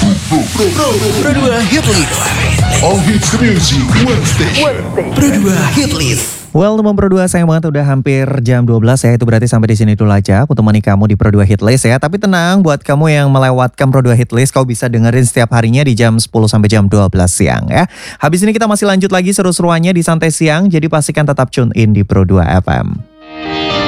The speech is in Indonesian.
Pro 2 Hit List. All hits the music, one station. Pro 2 Hit List. Well, teman Pro 2, sayang banget udah hampir jam 12 ya. Itu berarti sampai di sini dulu aja aku temani kamu di Pro 2 Hit List ya. Tapi tenang, buat kamu yang melewatkan Pro 2 Hit List, kau bisa dengerin setiap harinya di jam 10 sampai jam 12 siang ya. Habis ini kita masih lanjut lagi seru-seruannya di Santai Siang, jadi pastikan tetap tune in di Pro 2 FM.